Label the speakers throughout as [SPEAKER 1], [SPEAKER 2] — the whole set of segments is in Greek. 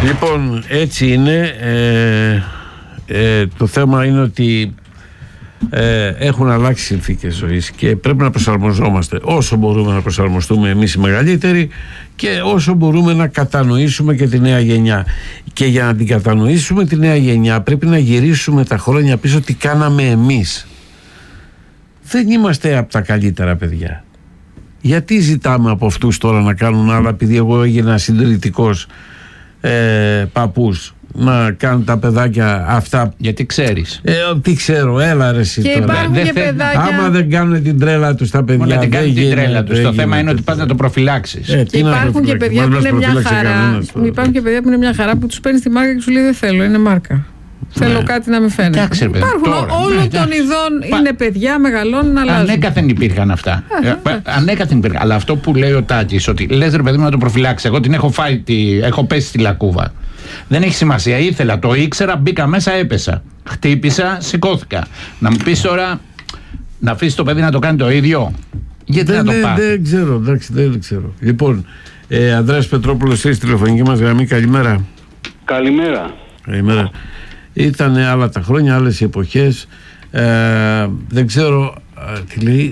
[SPEAKER 1] Λοιπόν, έτσι είναι. Το θέμα είναι ότι έχουν αλλάξει συνθήκες ζωής και πρέπει να προσαρμοζόμαστε όσο μπορούμε να προσαρμοστούμε εμείς οι μεγαλύτεροι και όσο μπορούμε να κατανοήσουμε και τη νέα γενιά. Και για να την κατανοήσουμε τη νέα γενιά πρέπει να γυρίσουμε τα χρόνια πίσω τι κάναμε εμείς. Δεν είμαστε από τα καλύτερα παιδιά. Γιατί ζητάμε από αυτούς τώρα να κάνουν άλλα, επειδή εγώ έγινα συντηρητικός παππούς, να κάνουν τα παιδάκια αυτά?
[SPEAKER 2] Γιατί ξέρεις.
[SPEAKER 1] Τι ξέρω, έλα ρε εσύ.
[SPEAKER 3] Και
[SPEAKER 1] τώρα.
[SPEAKER 3] υπάρχουν και παιδάκια.
[SPEAKER 1] Άμα δεν κάνουν την τρέλα τους τα παιδιά.
[SPEAKER 2] Μπορεί να την κάνουν την τρέλα τους. Το θέμα είναι ότι πας να το προφυλάξεις.
[SPEAKER 3] Και υπάρχουν και παιδιά που είναι μια χαρά. Υπάρχουν και παιδιά που είναι μια χαρά που τους παίρνει τη μάρκα και σου λέει δεν θέλω, είναι μάρκα. Θέλω κάτι να με φαίνεται. Υπάρχουν όλων των ειδών, είναι παιδιά, μεγαλώνουν, αλλάζουν.
[SPEAKER 2] Ανέκαθεν υπήρχαν αυτά. Ανέκαθεν υπήρχαν. Αλλά αυτό που λέει ο Τάκης, ότι λες ρε παιδί μου να το προφυλάξει. Εγώ την έχω φάει, έχω πέσει στη λακκούβα. Δεν έχει σημασία. Ήθελα, το ήξερα, μπήκα μέσα, έπεσα. Χτύπησα, σηκώθηκα. Να μου πεις τώρα να αφήσει το παιδί να το κάνει το ίδιο. Γιατί να το πάρει.
[SPEAKER 1] Δεν ξέρω, εντάξει, δεν ξέρω. Λοιπόν, Ανδρέας Πετρόπουλος, στη τηλεφωνική μας γραμμή, καλημέρα.
[SPEAKER 4] Καλημέρα.
[SPEAKER 1] Καλημέρα. Ήταν άλλα τα χρόνια, άλλες οι εποχές. Δεν ξέρω τι λέει,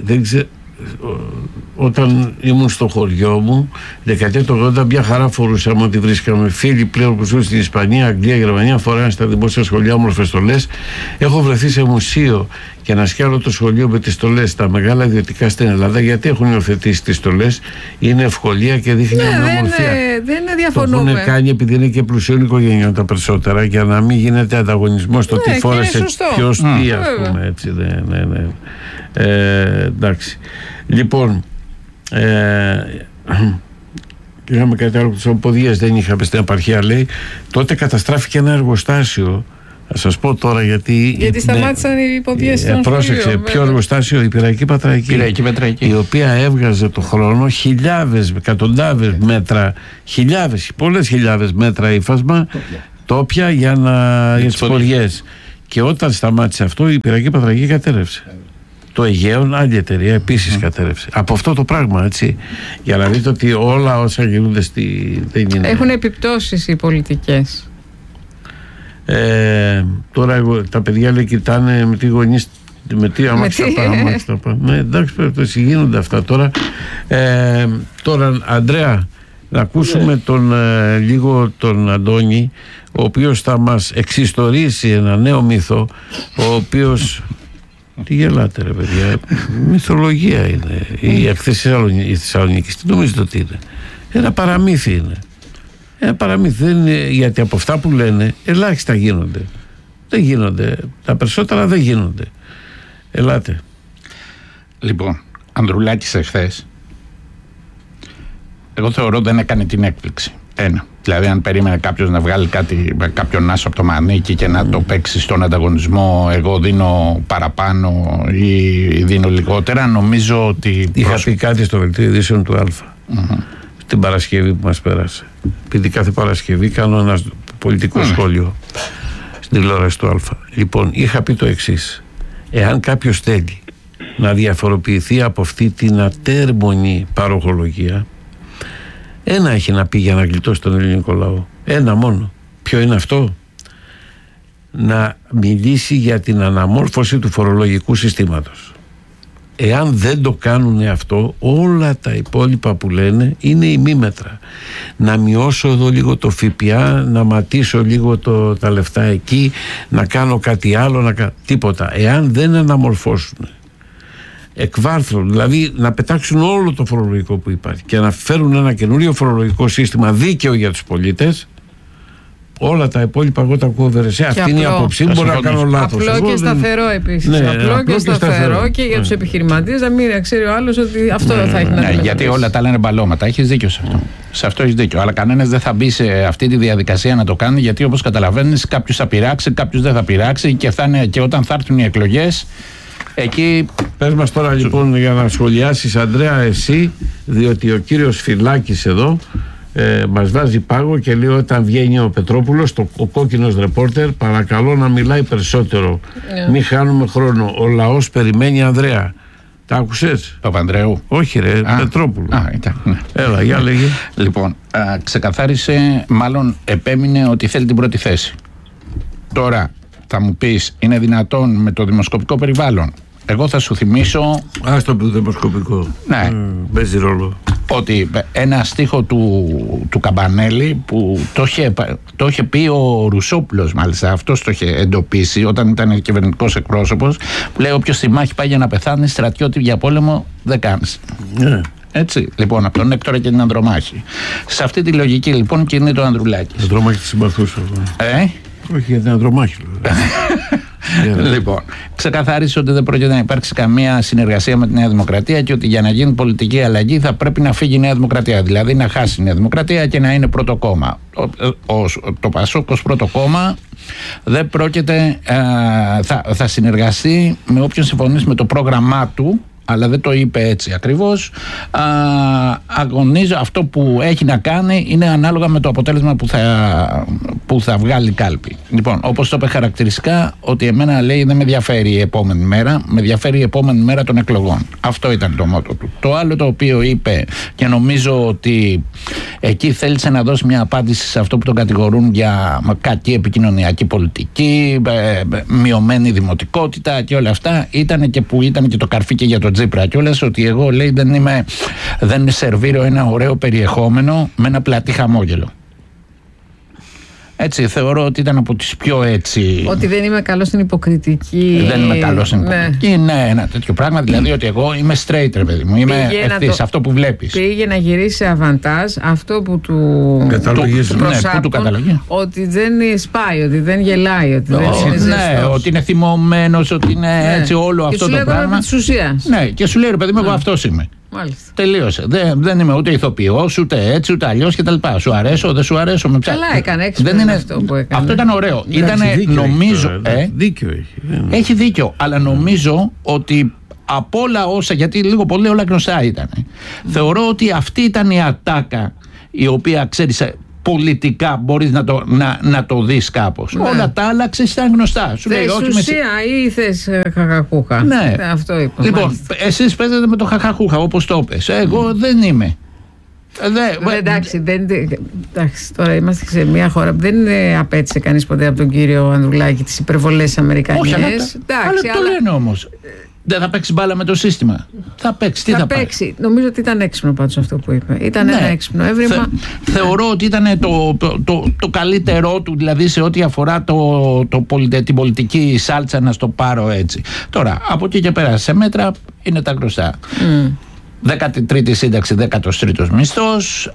[SPEAKER 1] όταν ήμουν στο χωριό μου, δεκαετία του 80, μια χαρά φορούσαμε ότι βρίσκαμε φίλοι πλέον που ζουν στην Ισπανία, Αγγλία, Γερμανία, φοράνε στα δημόσια σχολεία όμορφες στολές. Έχω βρεθεί σε μουσείο και να σκιάλω το σχολείο με τις στολές, τα μεγάλα ιδιωτικά στην Ελλάδα, γιατί έχουν υιοθετήσει τις στολές. Είναι ευκολία και δείχνει ομορφιά.
[SPEAKER 3] Δεν διαφωνούμε.
[SPEAKER 1] Το έχουν κάνει επειδή είναι και πλουσίων οικογενειών τα περισσότερα, για να μην γίνεται ανταγωνισμός στο τι φόρεσε ποιος τι, ας πούμε. Έτσι, ναι. Εντάξει. Λοιπόν, είχαμε κάτι άλλο που τις ποδιές δεν είχαμε στην επαρχία, λέει. Τότε καταστράφηκε ένα εργοστάσιο. Θα σας πω τώρα γιατί
[SPEAKER 3] σταμάτησαν οι ποδιές στον
[SPEAKER 1] πρόσεξε, ποιο εργοστάσιο? Η Πειραϊκή Πατραϊκή, η οποία έβγαζε το χρόνο χιλιάδες, εκατοντάδες μέτρα, πολλές χιλιάδες μέτρα ύφασμα, τόπια για τις ποδιές. Και όταν σταμάτησε αυτό, η Πειραϊκή Πατραϊκή κατέρευσε. Το Αιγαίον, άλλη εταιρεία, επίσης κατέρευσε. Από αυτό το πράγμα, έτσι. Για να δείτε ότι όλα όσα γίνονται δεν είναι.
[SPEAKER 3] Έχουν επιπτώσεις οι πολιτικές.
[SPEAKER 1] Τώρα τα παιδιά λέει κοιτάνε με τι γονείς, με τι αμάξια πάμε. Ναι, εντάξει, πρέπει γίνονται αυτά τώρα. Τώρα, Ανδρέα, να ακούσουμε λίγο τον Αντώνη, ο οποίος θα μας εξιστορήσει ένα νέο μύθο, ο οποίος... Τι γελάτε ρε παιδιά, μυθολογία είναι η εκθέση Θεσσαλονίκης. Τι νομίζετε ότι είναι? Ένα παραμύθι είναι. Ένα παραμύθι δεν είναι, γιατί από αυτά που λένε ελάχιστα γίνονται. Δεν γίνονται, τα περισσότερα δεν γίνονται. Ελάτε.
[SPEAKER 2] Λοιπόν, Ανδρουλάκης εχθές, εγώ θεωρώ δεν έκανε την έκπληξη. Ένα. Δηλαδή, αν περίμενε κάποιος να βγάλει κάποιον άσο από το μανίκι και να το παίξει στον ανταγωνισμό, εγώ δίνω παραπάνω ή δίνω λιγότερα, νομίζω ότι.
[SPEAKER 1] Είχα πει κάτι στο δελτίο ειδήσεων του Α. Την Παρασκευή που μας πέρασε. Επειδή κάθε Παρασκευή κάνω ένα πολιτικό σχόλιο στην τηλεόραση του Α. Λοιπόν, είχα πει το εξής. Εάν κάποιος θέλει να διαφοροποιηθεί από αυτή την ατέρμονη παροχολογία, ένα έχει να πει για να γλιτώσει τον ελληνικό λαό. Ένα μόνο. Ποιο είναι αυτό? Να μιλήσει για την αναμόρφωση του φορολογικού συστήματος. Εάν δεν το κάνουν αυτό, όλα τα υπόλοιπα που λένε είναι ημίμετρα. Να μειώσω εδώ λίγο το ΦΠΑ, να ματίσω λίγο τα λεφτά εκεί, να κάνω κάτι άλλο, τίποτα. Εάν δεν αναμορφώσουν εκβάρθρων, δηλαδή να πετάξουν όλο το φορολογικό που υπάρχει και να φέρουν ένα καινούριο φορολογικό σύστημα δίκαιο για τους πολίτες, όλα τα υπόλοιπα εγώ τα ακούω βερεσέ. Αυτή είναι η άποψή μου, μπορεί να κάνω λάθος.
[SPEAKER 3] Απλό και σταθερό επίσης.
[SPEAKER 1] Ναι,
[SPEAKER 3] απλό και σταθερό και για τους επιχειρηματίες, να μην ξέρει ο άλλος ότι αυτό θα έχει να αντιμετωπίσει.
[SPEAKER 2] Γιατί όλα τα λένε μπαλώματα. Έχεις δίκιο σε αυτό. Σε αυτό έχεις δίκιο. Αλλά κανένας δεν θα μπει σε αυτή τη διαδικασία να το κάνει, γιατί όπως καταλαβαίνεις, κάποιος θα πειράξει, κάποιος δεν θα πειράξει και όταν θα έρθουν οι εκλογές. Εκεί...
[SPEAKER 1] Πες μας τώρα λοιπόν για να σχολιάσεις, Ανδρέα, εσύ, διότι ο κύριος Φυλάκης εδώ μας βάζει πάγο και λέει όταν βγαίνει ο Πετρόπουλος, ο κόκκινος ρεπόρτερ, παρακαλώ να μιλάει περισσότερο. Μην χάνουμε χρόνο. Ο λαός περιμένει, Ανδρέα. Τα άκουσες?
[SPEAKER 2] Παπανδρέου.
[SPEAKER 1] Όχι ρε, Πετρόπουλο.
[SPEAKER 2] Ήταν, ναι.
[SPEAKER 1] Έλα, για λέγε.
[SPEAKER 2] Λοιπόν, ξεκαθάρισε, μάλλον επέμεινε ότι θέλει την πρώτη θέση. Τώρα θα μου πεις, είναι δυνατόν με το δημοσκοπικό περιβάλλον? Εγώ θα σου θυμίσω.
[SPEAKER 1] Άστο το δημοσκοπικό.
[SPEAKER 2] Ναι.
[SPEAKER 1] Παίζει ρόλο.
[SPEAKER 2] Ότι ένα στίχο του Καμπανέλη που το είχε πει ο Ρουσόπουλος, μάλιστα αυτός το είχε εντοπίσει όταν ήταν κυβερνητικός εκπρόσωπος, που λέει: όποιος στη μάχη πάει για να πεθάνει, στρατιώτη για πόλεμο δεν κάνεις.
[SPEAKER 1] Ναι.
[SPEAKER 2] Έτσι, λοιπόν, από τον Έκτορα και την Ανδρομάχη. Σε αυτή τη λογική λοιπόν κινείται ο Ανδρουλάκης.
[SPEAKER 1] Ανδρομάχη τη συμπαθούσα. Όχι για την Ανδρομάχη.
[SPEAKER 2] Λοιπόν, ξεκαθάρισε ότι δεν πρόκειται να υπάρξει καμία συνεργασία με τη Νέα Δημοκρατία και ότι για να γίνει πολιτική αλλαγή θα πρέπει να φύγει η Νέα Δημοκρατία. Δηλαδή να χάσει η Νέα Δημοκρατία και να είναι πρώτο κόμμα. Το ΠΑΣΟΚ ως πρώτο κόμμα δεν πρόκειται, θα συνεργαστεί με όποιον συμφωνήσει με το πρόγραμμά του, αλλά δεν το είπε έτσι ακριβώς. Αγωνίζω, αυτό που έχει να κάνει είναι ανάλογα με το αποτέλεσμα που θα βγάλει η κάλπη. Λοιπόν, όπως το είπε χαρακτηριστικά, ότι εμένα λέει δεν με ενδιαφέρει η επόμενη μέρα, με ενδιαφέρει η επόμενη μέρα των εκλογών. Αυτό ήταν το μότο του. Το άλλο το οποίο είπε, και νομίζω ότι εκεί θέλησε να δώσει μια απάντηση σε αυτό που τον κατηγορούν για κακή επικοινωνιακή πολιτική, μειωμένη δημοτικότητα και όλα αυτά, ήταν και το καρφί και για τον Τσίπρα κιόλας, ότι εγώ, λέει, δεν σερβίρω ένα ωραίο περιεχόμενο με ένα πλατή χαμόγελο. Έτσι, θεωρώ ότι ήταν από τις πιο έτσι.
[SPEAKER 3] Ότι δεν είμαι καλός στην υποκριτική.
[SPEAKER 2] Δεν είμαι καλός στην υποκριτική. Ναι, ένα τέτοιο πράγμα. Δηλαδή ότι εγώ είμαι straight, ρε παιδί μου. Είμαι ευθύς, αυτό που βλέπεις. Πήγε
[SPEAKER 3] να γυρίσει αβαντάζ αυτό που του
[SPEAKER 2] καταλογεί.
[SPEAKER 3] Ότι δεν σπάει, ότι δεν γελάει, ότι δεν είναι ζεστός.
[SPEAKER 2] Ναι, ότι είναι θυμωμένος, ότι είναι έτσι όλο αυτό το πράγμα. Ναι, και σου λέει, ρε παιδί μου, εγώ αυτός είμαι.
[SPEAKER 3] Μάλιστα.
[SPEAKER 2] Τελείωσε. Δεν είμαι ούτε ηθοποιός, ούτε έτσι, ούτε αλλιώς κτλ. Σου αρέσω, δεν σου αρέσω.
[SPEAKER 3] Καλά έκανε, έξυπνο αυτό που έκανε.
[SPEAKER 2] Αυτό ήταν ωραίο. Νομίζω.
[SPEAKER 1] Δίκιο έχει.
[SPEAKER 2] Έχει δίκιο, αλλά νομίζω ότι από όλα όσα, γιατί λίγο πολύ όλα γνωστά ήταν. Θεωρώ ότι αυτή ήταν η ατάκα η οποία, ξέρεις, πολιτικά μπορείς να το δεις κάπως. Ναι. Όλα τα άλλα, ξέρεις, ήταν γνωστά.
[SPEAKER 3] Σου λέει, όχι ουσία ή θες χαχαχούχα.
[SPEAKER 2] Ναι.
[SPEAKER 3] Αυτό είπα.
[SPEAKER 2] Λοιπόν, εσείς παίζετε με το χαχαχούχα όπως το πες. Εγώ δεν είμαι.
[SPEAKER 3] Εντάξει, τώρα είμαστε σε μια χώρα που δεν απέτησε κανείς ποτέ από τον κύριο Ανδρουλάκη τις υπερβολές αμερικανιές.
[SPEAKER 2] Όχι, αλλά το λένε όμως. Δεν θα παίξει μπάλα με το σύστημα. Θα παίξει. Τι θα
[SPEAKER 3] παίξει. Νομίζω ότι ήταν έξυπνο πάντως αυτό που είπε. Ήταν ένα έξυπνο έβριμα.
[SPEAKER 2] Θεωρώ ότι ήταν το καλύτερό του, δηλαδή σε ό,τι αφορά την πολιτική σάλτσα, να στο πάρω έτσι. Τώρα, από εκεί και πέρα σε μέτρα είναι τα γνωστά. 13η σύνταξη, 13ος μισθός,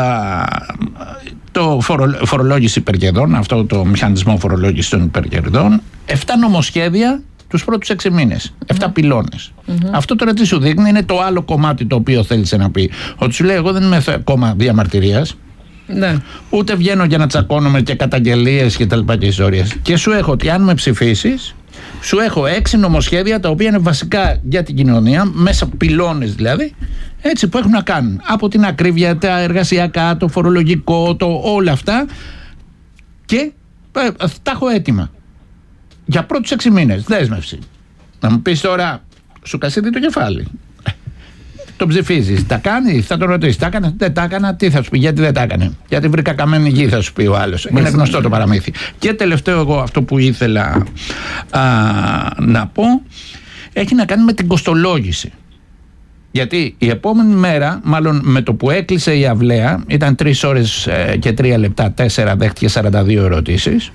[SPEAKER 2] το φορολόγηση υπερκερδών, αυτό το μηχανισμό φορολόγηση των υπερκερδών, 7 νομοσχέδια τους πρώτους 6 μήνες, 7 πυλώνες. Αυτό τώρα τι σου δείχνει? Είναι το άλλο κομμάτι το οποίο θέλησε να πει. Ότι σου λέει, εγώ δεν είμαι κόμμα διαμαρτυρίας.
[SPEAKER 3] Ναι.
[SPEAKER 2] Ούτε βγαίνω για να τσακώνομαι και καταγγελίες και τα λοιπά και ιστορίες. Και σου έχω ότι αν με ψηφίσεις, σου έχω 6 νομοσχέδια τα οποία είναι βασικά για την κοινωνία, μέσα πυλώνες δηλαδή, έτσι, που έχουν να κάνουν από την ακρίβεια, τα εργασιακά, το φορολογικό, όλα αυτά, και τα έχω έτοιμα για πρώτους 6 μήνες, δέσμευση. Να μου πεις τώρα, σου κασίδι το κεφάλι. Το ψηφίζεις, τα κάνει, θα τον ρωτήσεις, τα έκανε, δεν τα έκανα, τι θα σου πει, γιατί δεν τα έκανε? Γιατί βρήκα καμένη γη, θα σου πει ο άλλος. Είναι γνωστό το παραμύθι. Και τελευταίο, εγώ αυτό που ήθελα να πω, έχει να κάνει με την κοστολόγηση. Γιατί η επόμενη μέρα, μάλλον με το που έκλεισε η αυλαία, ήταν 3 ώρες και 3 λεπτά, 4, δέχτηκε 42 ερωτήσεις.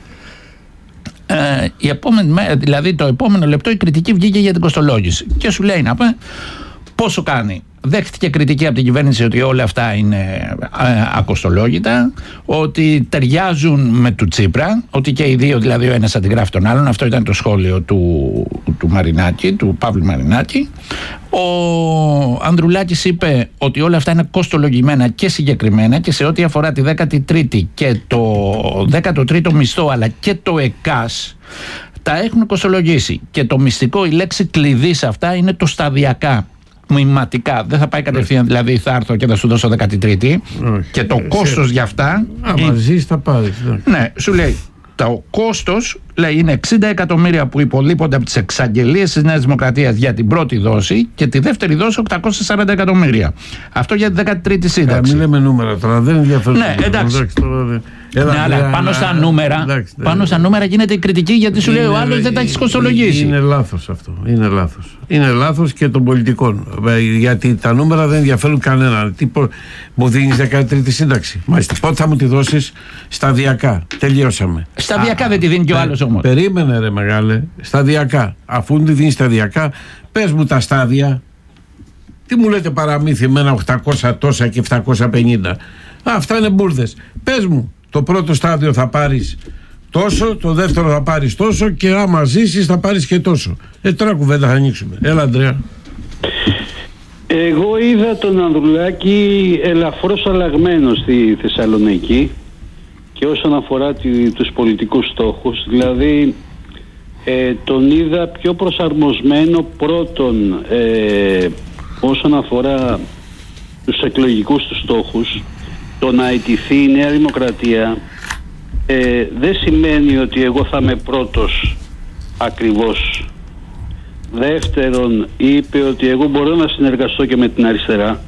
[SPEAKER 2] Η επόμενη μέρα, δηλαδή το επόμενο λεπτό, η κριτική βγήκε για την κοστολόγηση. Και σου λέει να πούμε πόσο κάνει. Δέχτηκε κριτική από την κυβέρνηση ότι όλα αυτά είναι ακοστολόγητα, ότι ταιριάζουν με του Τσίπρα, ότι και οι δύο, δηλαδή ο ένας αντιγράφει τον άλλον. Αυτό ήταν το σχόλιο του Μαρινάκη, του Παύλου Μαρινάκη. Ο Ανδρουλάκης είπε ότι όλα αυτά είναι κοστολογημένα και συγκεκριμένα, και σε ό,τι αφορά τη 13η και το 13ο μισθό, αλλά και το ΕΚΑΣ, τα έχουν κοστολογήσει. Και το μυστικό, η λέξη κλειδί σε αυτά είναι το σταδιακά. Μηματικά. Δεν θα πάει κατευθείαν, δηλαδή θα έρθω και θα σου δώσω 13η. Και το κόστος για αυτά.
[SPEAKER 1] Άμα ζεις θα πάρεις.
[SPEAKER 2] Ναι, σου λέει το κόστος Λέει είναι 60 εκατομμύρια που υπολείπονται από τις εξαγγελίες της Νέας Δημοκρατίας για την πρώτη δόση και τη δεύτερη δόση 840 εκατομμύρια. Αυτό για την 13η σύνταξη.
[SPEAKER 1] Μην λέμε νούμερα τώρα, δεν ενδιαφέρει.
[SPEAKER 2] Ναι, εντάξει. Ναι, αλλά πάνω στα νούμερα γίνεται η κριτική, γιατί σου λέει ο άλλος δεν τα έχει κοστολογήσει.
[SPEAKER 1] Είναι λάθος αυτό. Είναι λάθος και των πολιτικών. Γιατί τα νούμερα δεν ενδιαφέρουν κανέναν. Μου δίνεις 13η σύνταξη. Μάλιστα. Πότε θα μου τη δώσεις? Σταδιακά. Τελειώσαμε.
[SPEAKER 2] Σταδιακά δεν τη δίνει και ο άλλος όμως.
[SPEAKER 1] Περίμενε ρε μεγάλε. Σταδιακά. Αφού τη δίνεις σταδιακά, πες μου τα στάδια. Τι μου λέτε παραμύθι με ένα 800 τόσα και 750? Αυτά είναι μπουρδες. Πες μου. Το πρώτο στάδιο θα πάρεις τόσο, το δεύτερο θα πάρεις τόσο και άμα ζήσεις θα πάρεις και τόσο. Τώρα κουβέντα θα ανοίξουμε. Έλα Ανδρέα.
[SPEAKER 4] Εγώ είδα τον Ανδρουλάκη ελαφρώς αλλαγμένο στη Θεσσαλονίκη και όσον αφορά τους πολιτικούς στόχους, δηλαδή τον είδα πιο προσαρμοσμένο πρώτον όσον αφορά τους εκλογικούς του στόχους. Το να αιτηθεί η Νέα Δημοκρατία δεν σημαίνει ότι εγώ θα είμαι πρώτος ακριβώς. Δεύτερον, είπε ότι εγώ μπορώ να συνεργαστώ και με την αριστερά.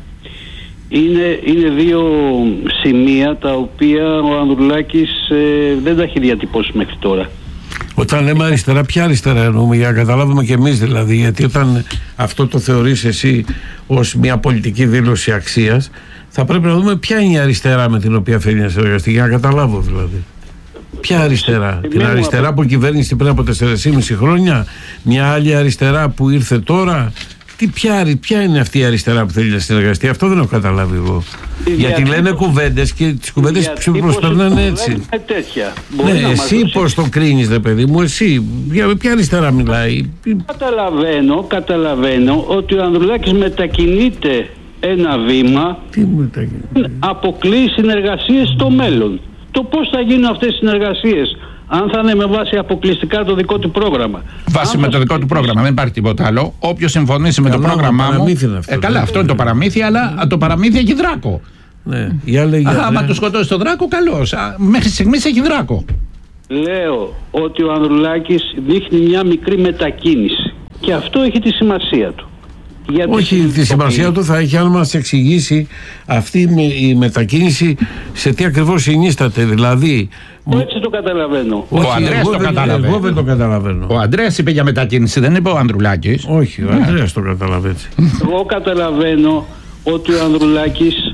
[SPEAKER 4] Είναι δύο σημεία τα οποία ο Ανδρουλάκης δεν τα έχει διατυπώσει μέχρι τώρα.
[SPEAKER 1] Όταν λέμε αριστερά, ποια αριστερά εννοούμε, για να καταλάβουμε και εμείς δηλαδή? Γιατί όταν αυτό το θεωρείς εσύ ως μια πολιτική δήλωση αξίας, θα πρέπει να δούμε ποια είναι η αριστερά με την οποία θέλει να συνεργαστεί, για να καταλάβω δηλαδή. Ποια αριστερά? Την αριστερά που κυβέρνησε πριν από 4,5 χρόνια, μια άλλη αριστερά που ήρθε τώρα? Ποια είναι αυτή η αριστερά που θέλει να συνεργαστεί? Αυτό δεν έχω καταλάβει εγώ. Γιατί λένε κουβέντες και τις κουβέντες που προσπερνάνε έτσι. Ναι, εσύ πώς το κρίνεις ρε παιδί μου? Εσύ για ποια αριστερά μιλάει?
[SPEAKER 4] Καταλαβαίνω ότι ο Ανδρουλάκης μετακινείται ένα βήμα, αποκλείει συνεργασίες στο μέλλον. Το πώς θα γίνουν αυτές οι συνεργασίες, αν θα είναι με βάση αποκλειστικά το δικό του πρόγραμμα.
[SPEAKER 2] Βάση με το δικό του πρόγραμμα, δεν υπάρχει τίποτα άλλο. Όποιος συμφωνήσει με το πρόγραμμά μου. Καλά, αυτό είναι το παραμύθι, αλλά το παραμύθι έχει δράκο.
[SPEAKER 1] Ναι,
[SPEAKER 2] άμα του σκοτώσει το δράκο, καλώς. Μέχρι στιγμής έχει δράκο.
[SPEAKER 4] Λέω ότι ο Ανδρουλάκης δείχνει μια μικρή μετακίνηση. Και αυτό έχει τη σημασία του.
[SPEAKER 1] Όχι, τη σημασία του θα έχει αν μας εξηγήσει αυτή η μετακίνηση σε τι ακριβώς συνίσταται. Δηλαδή.
[SPEAKER 4] Έτσι το καταλαβαίνω.
[SPEAKER 2] Ο Ανδρέας το κατάλαβε.
[SPEAKER 1] Εγώ δεν το καταλαβαίνω.
[SPEAKER 2] Ο Ανδρέας είπε για μετακίνηση, δεν είπε ο Ανδρουλάκης.
[SPEAKER 1] Όχι, ο Ανδρέας το καταλαβαίνει.
[SPEAKER 4] Εγώ καταλαβαίνω ότι ο Ανδρουλάκης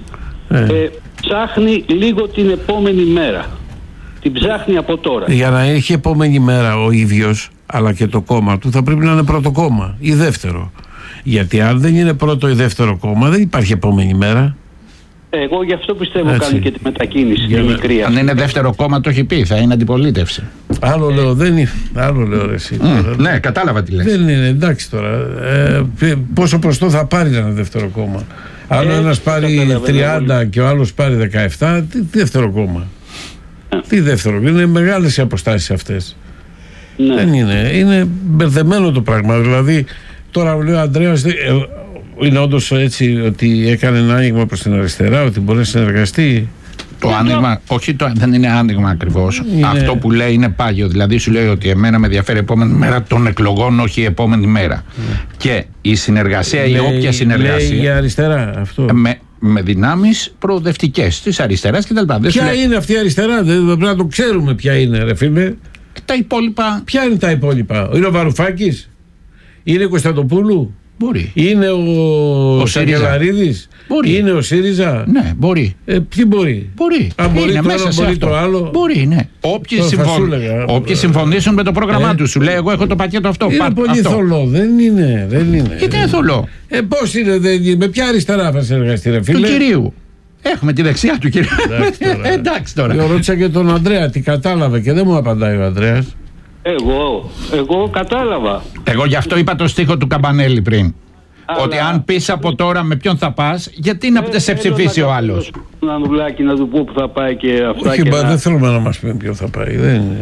[SPEAKER 4] ψάχνει λίγο την επόμενη μέρα. Την ψάχνει από τώρα.
[SPEAKER 1] Για να έχει επόμενη μέρα ο ίδιος, αλλά και το κόμμα του, θα πρέπει να είναι πρώτο κόμμα ή δεύτερο. Γιατί αν δεν είναι πρώτο ή δεύτερο κόμμα, δεν υπάρχει επόμενη μέρα.
[SPEAKER 4] Εγώ γι' αυτό πιστεύω κάνει και τη μετακίνηση. Τη μικρή.
[SPEAKER 2] Αν είναι δεύτερο κόμμα, το έχει πει, θα είναι αντιπολίτευση.
[SPEAKER 1] Άλλο λέω, δεν είναι. Άλλο λέω, εσύ.
[SPEAKER 2] Ναι, κατάλαβα τι λες.
[SPEAKER 1] Δεν είναι, εντάξει τώρα. Πόσο προστό θα πάρει ένα δεύτερο κόμμα? Αν ένας πάρει 30 και ο άλλος πάρει 17, τι δεύτερο κόμμα? Τι δεύτερο? Είναι μεγάλες οι αποστάσεις αυτές. Ναι. Δεν είναι. Είναι μπερδεμένο το πράγμα. Δηλαδή. Τώρα λέει ο Ανδρέας, είναι όντως έτσι ότι έκανε ένα άνοιγμα προς την αριστερά, ότι μπορεί να συνεργαστεί?
[SPEAKER 2] Το άνοιγμα, όχι, δεν είναι άνοιγμα ακριβώς. Αυτό που λέει είναι πάγιο. Δηλαδή σου λέει ότι εμένα με ενδιαφέρει η επόμενη μέρα των εκλογών, όχι η επόμενη μέρα. Και η συνεργασία, η όποια συνεργασία.
[SPEAKER 1] Λέει για αριστερά αυτό.
[SPEAKER 2] Με δυνάμεις προοδευτικές της αριστεράς κτλ.
[SPEAKER 1] Ποια είναι αυτή η αριστερά? Δεν πρέπει να το ξέρουμε ποια είναι, ρε φίλε.
[SPEAKER 2] Τα υπόλοιπα.
[SPEAKER 1] Ποια είναι τα υπόλοιπα? Είναι ο Βαρουφάκης? Είναι ο Κωνσταντοπούλου?
[SPEAKER 2] Μπορεί.
[SPEAKER 1] Είναι ο Σακελαρίδης?
[SPEAKER 2] Μπορεί.
[SPEAKER 1] Είναι ο ΣΥΡΙΖΑ?
[SPEAKER 2] Ναι, μπορεί.
[SPEAKER 1] Ποιοι μπορεί?
[SPEAKER 2] Μπορεί.
[SPEAKER 1] Αν μπορεί
[SPEAKER 2] είναι
[SPEAKER 1] το
[SPEAKER 2] μέσα
[SPEAKER 1] ένα,
[SPEAKER 2] σε
[SPEAKER 1] μπορεί
[SPEAKER 2] αυτό.
[SPEAKER 1] Το άλλο.
[SPEAKER 2] Μπορεί, ναι. Όποιοι συμφωνήσουν με το πρόγραμμά του, σου λέει εγώ έχω το πακέτο αυτό.
[SPEAKER 1] Είναι πολύ θολό. Δεν είναι.
[SPEAKER 2] Γιατί είναι θολό?
[SPEAKER 1] Πώς είναι? Με ποια αριστερά θα συνεργαστεί, ρε φίλε?
[SPEAKER 2] Του κυρίου. Έχουμε τη δεξιά του κυρίου. Εντάξει τώρα.
[SPEAKER 1] Εγώ ρώτησα και τον Ανδρέα τι κατάλαβε και δεν μου απαντάει ο Ανδρέας.
[SPEAKER 4] Εγώ κατάλαβα.
[SPEAKER 2] Εγώ γι' αυτό είπα το στίχο του Καμπανέλη πριν. Ότι αν πεις από τώρα με ποιον θα πας, γιατί να σε ψηφίσει ο άλλος?
[SPEAKER 4] Τον Ανδρουλάκη να του πω που θα πάει και αυτά.
[SPEAKER 1] Όχι, δεν θέλουμε να μας πει ποιον θα πάει.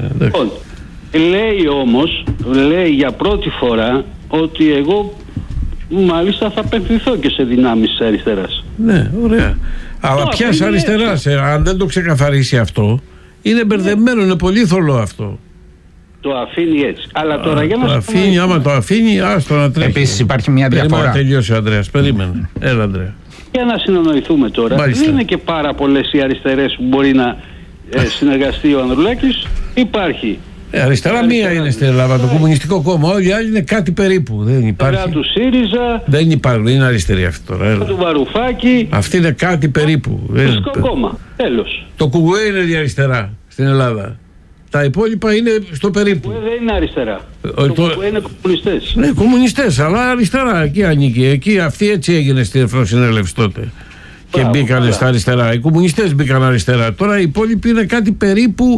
[SPEAKER 4] Λέει όμως, για πρώτη φορά ότι εγώ μάλιστα θα απευθυνθώ και σε δυνάμεις της αριστεράς.
[SPEAKER 1] Ναι, ωραία. Αλλά ποιας αριστεράς? Αν δεν το ξεκαθαρίσει αυτό, είναι μπερδεμένο, είναι πολύ θολό αυτό.
[SPEAKER 4] Το αφήνει έτσι. Αλλά τώρα για να
[SPEAKER 1] αφήνει, άμα το αφήνει, άστο να τρέχει.
[SPEAKER 2] Επίσης υπάρχει μια διαφορά.
[SPEAKER 1] Τελειώσει ο Ανδρέας. Περίμενε. Έλα, Ανδρέα.
[SPEAKER 4] Για να συνεννοηθούμε τώρα.
[SPEAKER 1] Μάλιστα.
[SPEAKER 4] Δεν είναι και πάρα πολλές οι αριστερές που μπορεί να συνεργαστεί ο Ανδρουλάκης. Υπάρχει.
[SPEAKER 1] Αριστερά μία είναι στην Ελλάδα, το Κομμουνιστικό Κόμμα. Όλοι οι άλλοι είναι κάτι περίπου. Δεν υπάρχει.
[SPEAKER 4] Του ΣΥΡΙΖΑ.
[SPEAKER 1] Δεν υπάρχουν, είναι αριστερή αυτή τώρα.
[SPEAKER 4] Του Βαρουφάκη.
[SPEAKER 1] Αυτή είναι κάτι περίπου.
[SPEAKER 4] Κομμουνιστικό Κόμμα. Τέλος.
[SPEAKER 1] Το Κουκουέ είναι η αριστερά στην Ελλάδα. Τα υπόλοιπα είναι στο περίπου.
[SPEAKER 4] Δεν είναι αριστερά. Το Κουκουέ είναι κομμουνιστές.
[SPEAKER 1] Ναι, κομμουνιστές, αλλά αριστερά. Εκεί ανήκει. Εκεί αυτή έτσι έγινε στην Εθνοσυνέλευση τότε. Και μπήκανε στα αριστερά. Οι κομμουνιστές μπήκαν αριστερά. Τώρα οι υπόλοιποι είναι κάτι περίπου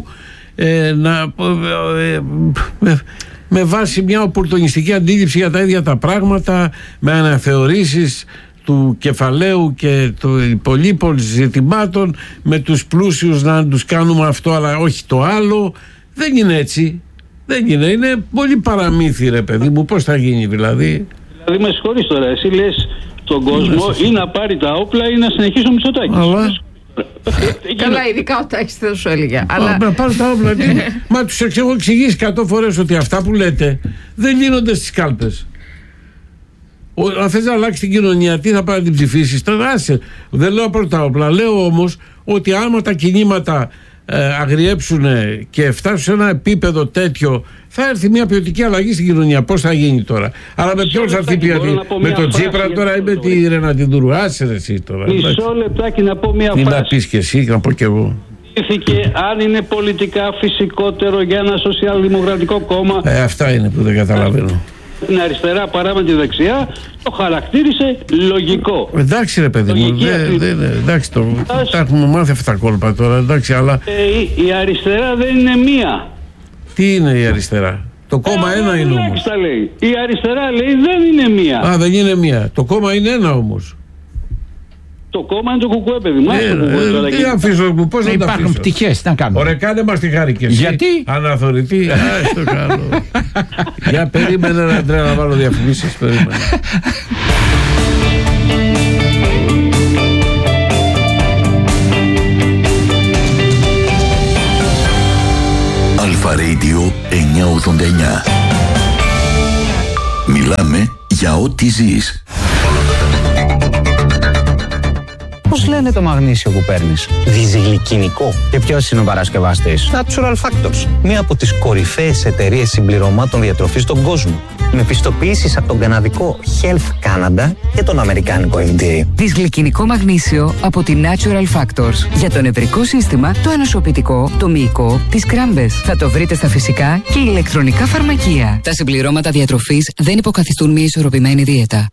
[SPEAKER 1] με βάση μια οπορτουνιστική αντίληψη για τα ίδια τα πράγματα, με αναθεωρήσεις του κεφαλαίου και των υπολείπων ζητημάτων, με τους πλούσιους να τους κάνουμε αυτό αλλά όχι το άλλο. Δεν είναι έτσι. Δεν είναι πολύ παραμύθι, ρε παιδί μου. Πώς θα γίνει δηλαδή?
[SPEAKER 4] Δηλαδή με συγχωρείς τώρα, εσύ λες τον κόσμο ή να πάρει τα όπλα ή να συνεχίσει ο Μητσοτάκης.
[SPEAKER 3] Καλά, ειδικά ο Τάκης δεν σου έλεγε. Αλλά
[SPEAKER 1] να πάρει τα όπλα. Μα τους έχω εξηγήσει 100 φορές ότι αυτά που λέτε δεν γίνονται στις κάλπες. Αν θες να αλλάξει την κοινωνία, τι θα πάει να την ψηφίσεις? Τώρα άσε. Δεν λέω πάρει τα όπλα. Λέω όμως ότι άμα τα κινήματα αγριέψουν και φτάσουν σε ένα επίπεδο τέτοιο, θα έρθει μια ποιοτική αλλαγή στην κοινωνία. Πώς θα γίνει τώρα? Αλλά με ποιον θα έρθει ποιοτική? Με τον Τσίπρα τώρα ή με τη Ρενατινδούρου? Άσε εσύ τώρα.
[SPEAKER 4] Μισό λεπτάκι να πω μια
[SPEAKER 1] φράση.
[SPEAKER 4] Τι
[SPEAKER 1] να πεις και εσύ, να πω και εγώ.
[SPEAKER 4] Αν είναι πολιτικά φυσικότερο για ένα σοσιαλδημοκρατικό κόμμα.
[SPEAKER 1] Αυτά είναι που δεν καταλαβαίνω.
[SPEAKER 4] Την αριστερά παρά με τη δεξιά, το χαρακτήρισε λογικό.
[SPEAKER 1] Εντάξει ρε παιδί μου, εντάξει, τα έχουμε μάθει αυτά τα κόλπα τώρα, εντάξει, αλλά
[SPEAKER 4] η αριστερά δεν είναι μία.
[SPEAKER 1] Τι είναι η αριστερά? Το κόμμα ένα είναι όμως.
[SPEAKER 4] Λέει. Η αριστερά λέει δεν είναι μία.
[SPEAKER 1] Α, δεν είναι μία. Το κόμμα είναι ένα όμως.
[SPEAKER 4] Το κόμμα είναι το Κουκουέ, παιδί μου.
[SPEAKER 1] Τι αφήσω, πώς να τα
[SPEAKER 2] υπάρχουν
[SPEAKER 1] αφήσω?
[SPEAKER 2] πτυχές, τι να κάνουμε.
[SPEAKER 1] Ωραία, κάνε μας τη χάρη και εσύ.
[SPEAKER 2] Γιατί?
[SPEAKER 1] Αναθωρητή. Στο κάνω. Για περίμενε ρε Αντρέα να βάλω διαφημίσεις. Περίμενε.
[SPEAKER 5] Αλφα Radio 989. Μιλάμε για ό,τι ζεις.
[SPEAKER 6] Πώς λένε το μαγνήσιο που παίρνεις? Διζυγλικινικό. Και ποιος είναι ο παρασκευαστής? Natural Factors. Μία από τις κορυφαίες εταιρείες συμπληρωμάτων διατροφής στον κόσμο. Με πιστοποιήσεις από τον καναδικό Health Canada και τον αμερικάνικο FDA.
[SPEAKER 7] Δυσγλικινικό μαγνήσιο από τη Natural Factors. Για το νευρικό σύστημα, το ανοσοποιητικό, το μυϊκό, τις κράμπες. Θα το βρείτε στα φυσικά και ηλεκτρονικά φαρμακεία. Τα συμπληρώματα διατροφής δεν υποκαθιστούν μια ισορροπημένη δίαιτα.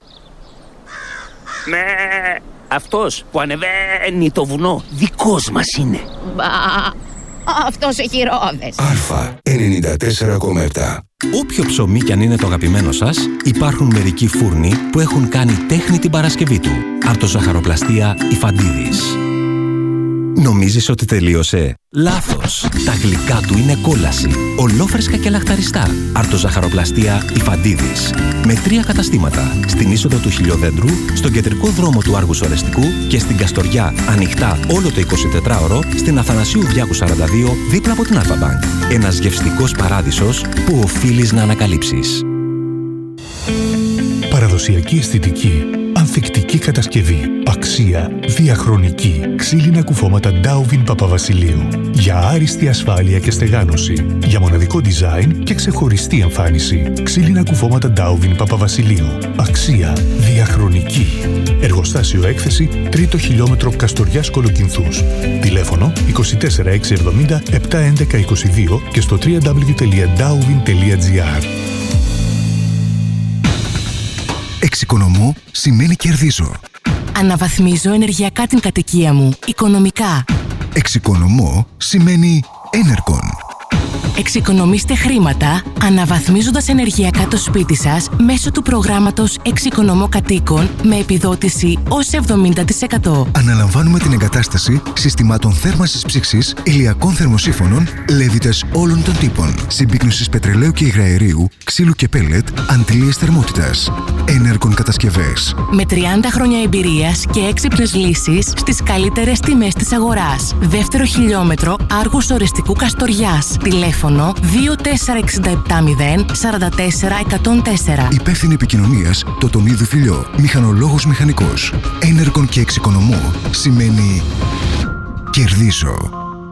[SPEAKER 8] Αυτός που ανεβαίνει το βουνό δικός μας είναι.
[SPEAKER 9] Μπα, αυτός έχει ρόδες.
[SPEAKER 5] Αλφα 94,7.
[SPEAKER 10] Όποιο ψωμί κι αν είναι το αγαπημένο σας, υπάρχουν μερικοί φούρνοι που έχουν κάνει τέχνη την Παρασκευή του. Αρτοζαχαροπλαστεία Ιφαντίδης. Νομίζεις ότι τελείωσε? Λάθος! Τα γλυκά του είναι κόλαση. Ολόφρεσκα και λαχταριστά. Αρτοζαχαροπλαστεία Ιφαντίδης. Με 3 καταστήματα. Στην είσοδο του Χιλιοδέντρου, στον κεντρικό δρόμο του Άργους Ορεστικού και στην Καστοριά, ανοιχτά όλο το 24ωρο, στην Αθανασίου Διάκου 42, δίπλα από την Αλφα-Μπανκ. Ένας γευστικός παράδεισος που οφείλεις να ανακαλύψεις.
[SPEAKER 11] Παραδοσιακή αισθητική. Ανθεκτική κατασκευή. Αξία. Διαχρονική. Ξύλινα κουφώματα Dowvin Παπαβασιλείου. Για άριστη ασφάλεια και στεγάνωση. Για μοναδικό design και ξεχωριστή εμφάνιση. Ξύλινα κουφώματα Dowvin Παπαβασιλείου. Αξία. Διαχρονική. Εργοστάσιο έκθεση 3ο χιλιόμετρο Καστοριάς Κολοκυνθούς. Τηλέφωνο 24670 71122 και στο www.dowvin.gr.
[SPEAKER 5] Εξοικονομώ σημαίνει κερδίζω.
[SPEAKER 12] Αναβαθμίζω ενεργειακά την κατοικία μου, οικονομικά.
[SPEAKER 5] Εξοικονομώ σημαίνει Enercon.
[SPEAKER 12] Εξοικονομήστε χρήματα αναβαθμίζοντας ενεργειακά το σπίτι σας μέσω του προγράμματος Εξοικονομώ Κατοίκων με επιδότηση ως 70%.
[SPEAKER 5] Αναλαμβάνουμε την εγκατάσταση συστημάτων θέρμανσης ψήξης, ηλιακών θερμοσύφωνων, λέβητες όλων των τύπων, συμπίκνωσης πετρελαίου και υγραερίου, ξύλου και πέλετ, αντλίες θερμότητας. Enercon κατασκευές.
[SPEAKER 12] Με 30 χρόνια εμπειρίας και έξυπνες λύσεις στις καλύτερες τιμές της αγοράς. Δεύτερο χιλιόμετρο Άργους Ορεστικού Καστοριάς. Τηλέφωνο τηλέφωνο 24670 44104.
[SPEAKER 5] Υπεύθυνη επικοινωνίας Τοτονίδου Φιλιό. Μηχανολόγος μηχανικός. Ένεργον και εξοικονομώ σημαίνει κερδίζω.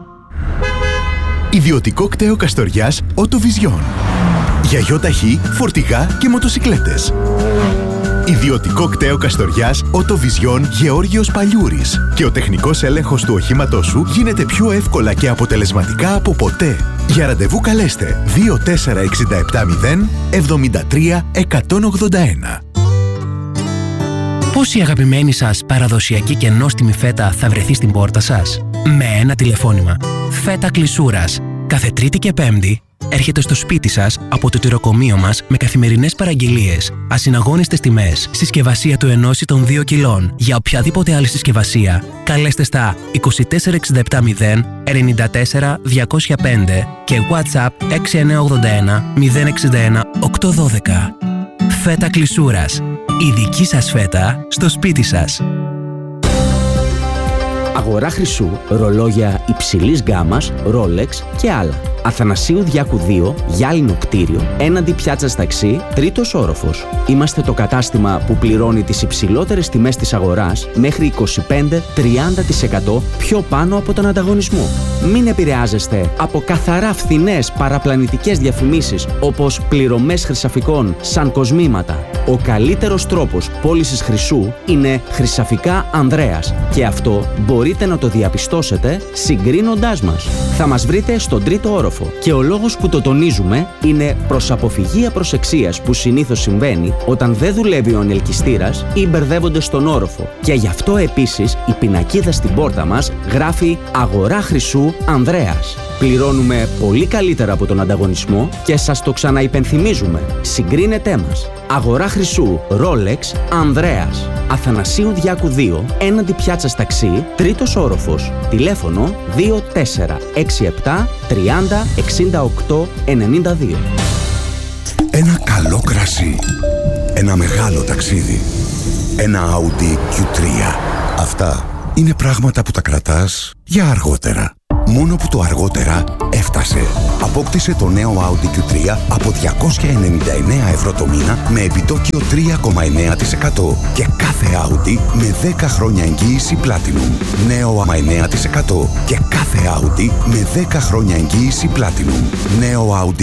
[SPEAKER 13] Ιδιωτικό κτέο Καστοριάς Οτοβιζιόν. Για γιοταχή, φορτηγά και μοτοσικλέτες. Ιδιωτικό κτέο Καστοριάς Οτοβιζιόν Γεώργιος Παλιούρης. Και ο τεχνικός έλεγχος του οχήματός σου γίνεται πιο εύκολα και αποτελεσματικά από ποτέ. Για ραντεβού καλέστε 24670 73 181.
[SPEAKER 14] Πώς η αγαπημένη σας παραδοσιακή και νόστιμη φέτα θα βρεθεί στην πόρτα σας? Με ένα τηλεφώνημα. Φέτα Κλεισούρας. Κάθε Τρίτη και Πέμπτη έρχεται στο σπίτι σας από το τυροκομείο μας με καθημερινές παραγγελίες, ασυναγώνιστες τιμές, συσκευασία του 1 ή των 2 κιλών. Για οποιαδήποτε άλλη συσκευασία, καλέστε στα 24670 94 205 και WhatsApp 6981 061 812. Φέτα Κλεισούρας. Η δική σας φέτα στο σπίτι σας.
[SPEAKER 15] Αγορά χρυσού, ρολόγια υψηλής γκάμας, Rolex και άλλα. Αθανασίου Διάκου 2, γυάλινο κτίριο, έναντι πιάτσας ταξί, 3ος όροφος. Είμαστε το κατάστημα που πληρώνει τις υψηλότερες τιμές της αγοράς μέχρι 25-30% πιο πάνω από τον ανταγωνισμό. Μην επηρεάζεστε από καθαρά φθηνές παραπλανητικές διαφημίσεις όπως πληρωμές χρυσαφικών σαν κοσμήματα. Ο καλύτερος τρόπος πώλησης χρυσού είναι Χρυσαφικά Ανδρέας και αυτό μπορείτε να το διαπιστώσετε συγκρίνοντάς μας. Θα μας βρείτε στον 3ο όροφο και ο λόγος που το τονίζουμε είναι προς αποφυγή απροσεξίας που συνήθως συμβαίνει όταν δεν δουλεύει ο ανελκυστήρας ή μπερδεύονται στον όροφο. Και γι' αυτό επίσης η πινακίδα στην πόρτα μας γράφει «Αγορά χρυσού Ανδρέας». Πληρώνουμε πολύ καλύτερα από τον ανταγωνισμό και σας το ξαναυπενθυμίζουμε. Συγκρίνετέ μας. Αγορά χρυσού Rolex Ανδρέας. Αθανασίου Διάκου 2, έναντι πιάτσας ταξί, 3ος όροφος. Τηλέφωνο 2467 30 68 92.
[SPEAKER 16] Ένα καλό κρασί. Ένα μεγάλο ταξίδι. Ένα Audi Q3. Αυτά είναι πράγματα που τα κρατάς για αργότερα. Μόνο που το αργότερα έφτασε. Απόκτησε το νέο Audi Q3 από 299 ευρώ το μήνα με επιτόκιο 3,9% και κάθε Audi με 10 χρόνια εγγύηση Platinum. Νέο 9% και κάθε Audi με 10 χρόνια εγγύηση Platinum. Νέο Audi